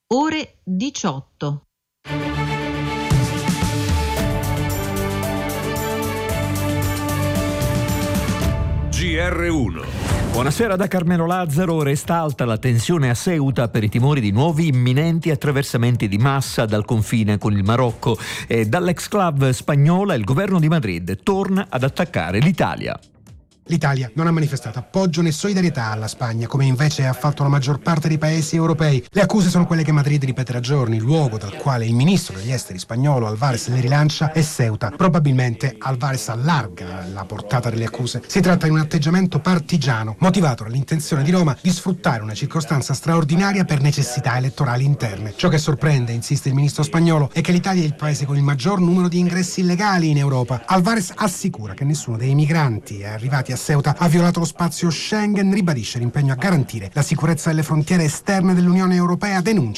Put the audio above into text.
ore 18. GR1. Buonasera da Carmelo Lazzaro. Resta alta la tensione a Ceuta per i timori di nuovi imminenti attraversamenti di massa dal confine con il Marocco. E dall'ex-club spagnola il governo di Madrid torna ad attaccare l'Italia. L'Italia non ha manifestato appoggio né solidarietà alla Spagna, come invece ha fatto la maggior parte dei paesi europei. Le accuse sono quelle che Madrid ripete da giorni. Il luogo dal quale il ministro degli esteri spagnolo Álvarez le rilancia è Ceuta. Probabilmente Álvarez allarga la portata delle accuse. Si tratta di un atteggiamento partigiano, motivato dall'intenzione di Roma di sfruttare una circostanza straordinaria per necessità elettorali interne. Ciò che sorprende, insiste il ministro spagnolo, è che l'Italia è il paese con il maggior numero di ingressi illegali in Europa. Álvarez assicura che nessuno dei migranti arrivati a Ceuta ha violato lo spazio Schengen, ribadisce l'impegno a garantire la sicurezza delle frontiere esterne dell'Unione Europea, denuncia